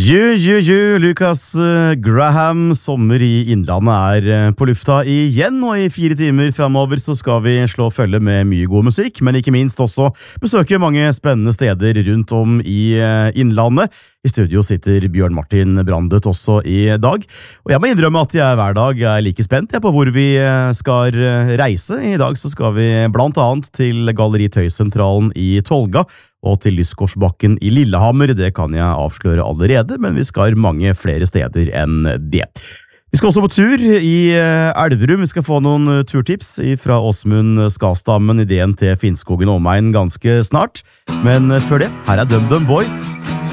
Lucas Graham, sommer i Innlandet på lufta igjen, og i 4 timer fremover så skal vi slå følge med mye god musikk, men ikke minst også besøke mange spennende steder rundt om i Innlandet. I studio sitter Bjørn Martin Brandet også i dag, og jeg må innrømme at jeg hver dag like spent på hvor vi skal reise. I dag så skal vi blant annet til Galleri Tøysentralen i Tolga, og til Lysgårdsbakken i Lillehammer. Det kan jeg avsløre allerede, men vi skal mange flere steder enn det. Vi skal også på tur i Elverum. Vi skal få noen turtips fra Åsmund Skastammen, ideen til Finnskogen og omegn ganske snart. Men før det, her DumDum Boys.